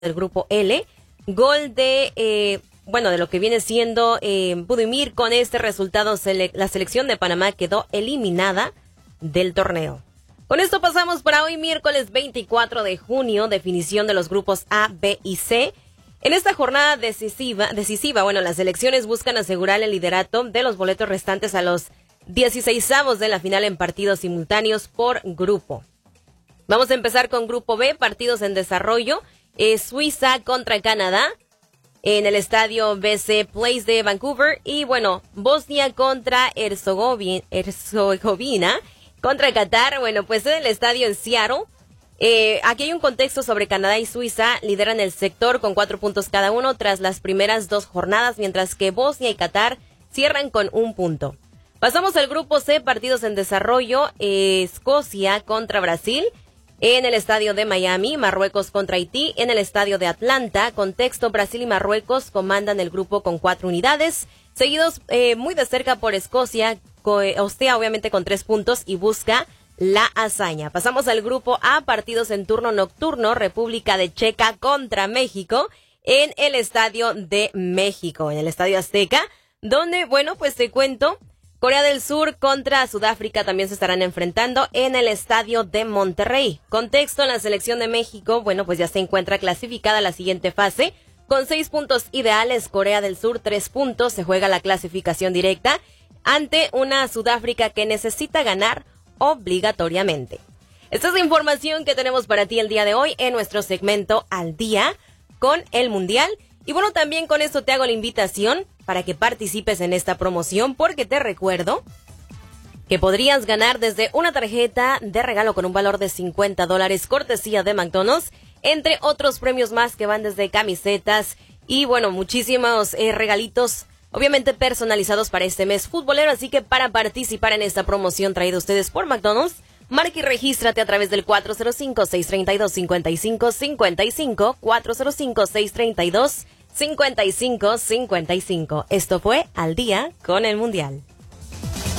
del grupo L. Gol de, de lo que viene siendo Budimir. Con este resultado, la selección de Panamá quedó eliminada del torneo. Con esto pasamos para hoy, miércoles 24 de junio, definición de los grupos A, B y C. En esta jornada decisiva, las selecciones buscan asegurar el liderato de los boletos restantes a los 16avos de la final en partidos simultáneos por grupo. Vamos a empezar con grupo B, partidos en desarrollo. Suiza contra Canadá en el estadio BC Place de Vancouver. Y Bosnia contra Herzegovina contra Qatar. Pues en el estadio en Seattle. Aquí hay un contexto sobre Canadá y Suiza. Lideran el sector con 4 puntos cada uno tras las primeras 2 jornadas, mientras que Bosnia y Qatar cierran con 1 punto. Pasamos al grupo C, partidos en desarrollo. Escocia contra Brasil en el estadio de Miami. Marruecos contra Haití en el estadio de Atlanta. Contexto: Brasil y Marruecos comandan el grupo con 4 unidades, seguidos muy de cerca por Escocia, ostea obviamente con 3 puntos y busca la hazaña. Pasamos al grupo A, partidos en turno nocturno. República de Checa contra México en el Estadio de México, en el Estadio Azteca, donde, te cuento, Corea del Sur contra Sudáfrica también se estarán enfrentando en el Estadio de Monterrey. Contexto: en la selección de México, ya se encuentra clasificada a la siguiente fase con 6 puntos ideales. Corea del Sur 3 puntos, se juega la clasificación directa ante una Sudáfrica que necesita ganar obligatoriamente. Esta es la información que tenemos para ti el día de hoy en nuestro segmento Al Día con el Mundial. Y también con esto te hago la invitación para que participes en esta promoción, porque te recuerdo que podrías ganar desde una tarjeta de regalo con un valor de $50, cortesía de McDonald's, entre otros premios más que van desde camisetas y muchísimos regalitos, obviamente personalizados para este mes futbolero. Así que para participar en esta promoción traída a ustedes por McDonald's, marca y regístrate a través del 405-632-5555, 405-632-5555. Esto fue Al Día con el Mundial.